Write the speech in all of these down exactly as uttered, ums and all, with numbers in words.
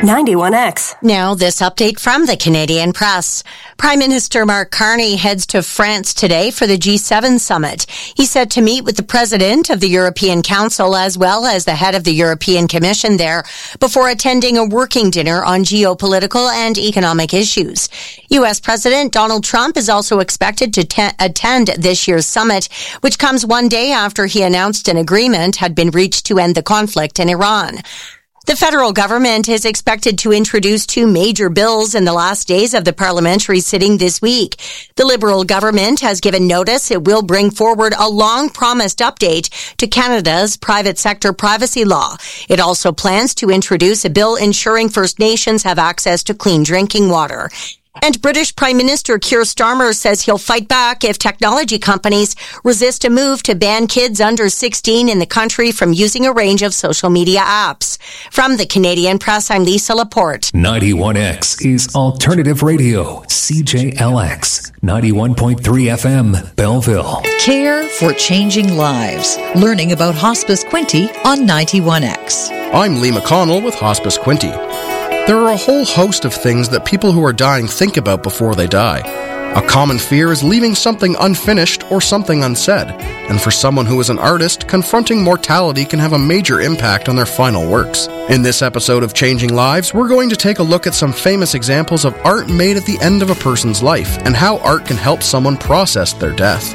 ninety-one X. Now, this update from the Canadian Press. Prime Minister Mark Carney heads to France today for the G seven summit. He's set to meet with the President of the European Council as well as the head of the European Commission there before attending a working dinner on geopolitical and economic issues. U S President Donald Trump is also expected to te- attend this year's summit, which comes one day after he announced an agreement had been reached to end the conflict in Iran. The federal government is expected to introduce two major bills in the last days of the parliamentary sitting this week. The Liberal government has given notice it will bring forward a long-promised update to Canada's private sector privacy law. It also plans to introduce a bill ensuring First Nations have access to clean drinking water. And British Prime Minister Keir Starmer says he'll fight back if technology companies resist a move to ban kids under sixteen in the country from using a range of social media apps. From the Canadian Press, I'm Lisa Laporte. ninety-one X is Alternative Radio, C J L X, ninety-one point three F M, Belleville. Care for changing lives. Learning about Hospice Quinte on ninety-one X. I'm Lee McConnell with Hospice Quinte. There are a whole host of things that people who are dying think about before they die. A common fear is leaving something unfinished or something unsaid, and for someone who is an artist, confronting mortality can have a major impact on their final works. In this episode of Changing Lives, we're going to take a look at some famous examples of art made at the end of a person's life, and how art can help someone process their death.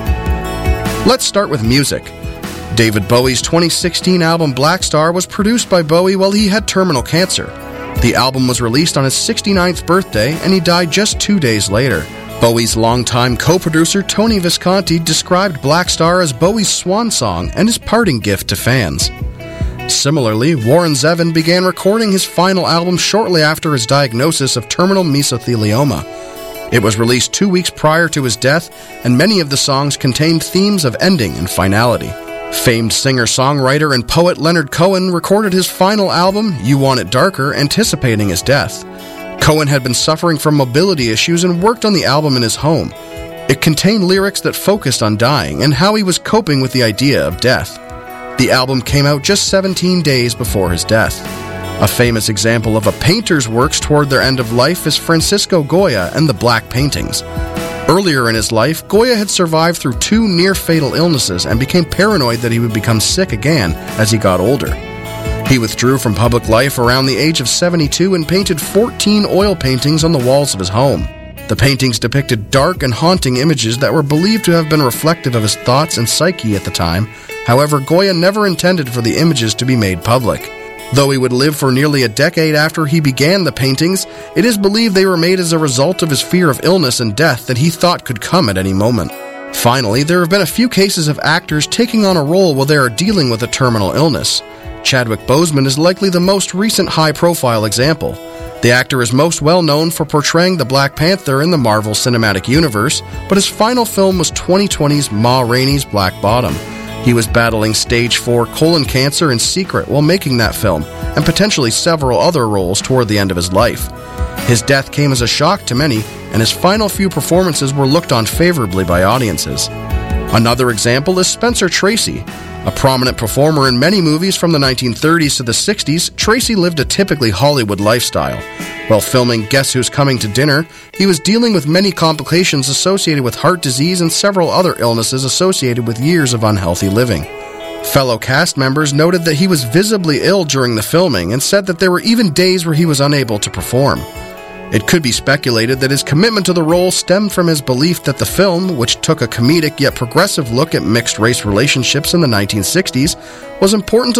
Let's start with music. David Bowie's twenty sixteen album Black Star was produced by Bowie while he had terminal cancer. The album was released on his sixty-ninth birthday, and he died just two days later. Bowie's longtime co-producer Tony Visconti described Black Star as Bowie's swan song and his parting gift to fans. Similarly, Warren Zevon began recording his final album shortly after his diagnosis of terminal mesothelioma. It was released two weeks prior to his death, and many of the songs contained themes of ending and finality. Famed singer-songwriter and poet Leonard Cohen recorded his final album, You Want It Darker, anticipating his death. Cohen had been suffering from mobility issues and worked on the album in his home. It contained lyrics that focused on dying and how he was coping with the idea of death. The album came out just seventeen days before his death. A famous example of a painter's works toward their end of life is Francisco Goya and the Black Paintings. Earlier in his life, Goya had survived through two near-fatal illnesses and became paranoid that he would become sick again as he got older. He withdrew from public life around the age of seventy-two and painted fourteen oil paintings on the walls of his home. The paintings depicted dark and haunting images that were believed to have been reflective of his thoughts and psyche at the time. However, Goya never intended for the images to be made public. Though he would live for nearly a decade after he began the paintings, it is believed they were made as a result of his fear of illness and death that he thought could come at any moment. Finally, there have been a few cases of actors taking on a role while they are dealing with a terminal illness. Chadwick Boseman is likely the most recent high-profile example. The actor is most well known for portraying the Black Panther in the Marvel Cinematic Universe, but his final film was twenty twenty's Ma Rainey's Black Bottom. He was battling stage four colon cancer in secret while making that film, and potentially several other roles toward the end of his life. His death came as a shock to many, and his final few performances were looked on favorably by audiences. Another example is Spencer Tracy. A prominent performer in many movies from the nineteen thirties to the sixties, Tracy lived a typically Hollywood lifestyle. While filming Guess Who's Coming to Dinner, he was dealing with many complications associated with heart disease and several other illnesses associated with years of unhealthy living. Fellow cast members noted that he was visibly ill during the filming and said that there were even days where he was unable to perform. It could be speculated that his commitment to the role stemmed from his belief that the film, which took a comedic yet progressive look at mixed-race relationships in the nineteen sixties, was important to